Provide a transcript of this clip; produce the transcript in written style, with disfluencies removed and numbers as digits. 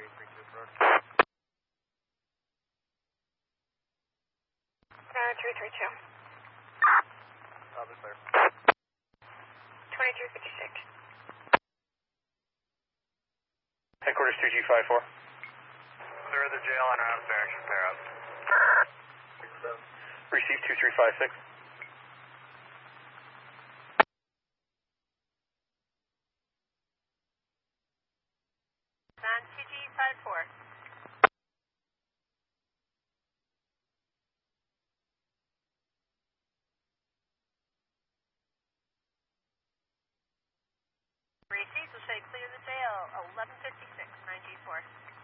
332. Clear. 2356. Headquarters 2G54. Clear the jail and round direction, pair up. Receive 2356. On 2G54. Received will say clear the jail, 1156, 9G4.